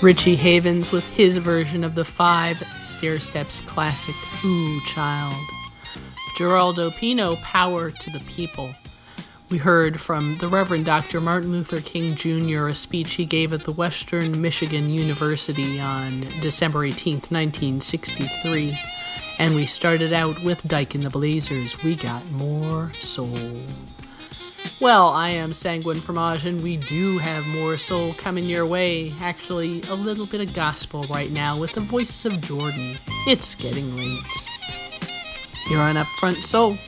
Richie Havens with his version of the 5 Stairsteps classic, Ooh Child. Geraldo Pino, Power to the People. We heard from the Reverend Dr. Martin Luther King Jr., a speech he gave at the Western Michigan University on December 18th, 1963. And we started out with Dyke and the Blazers, We Got More Soul. Well, I am Sanguine Fromage, and we do have more soul coming your way. Actually, a little bit of gospel right now with the voices of Jordan. It's getting late. You're on Upfront Soul.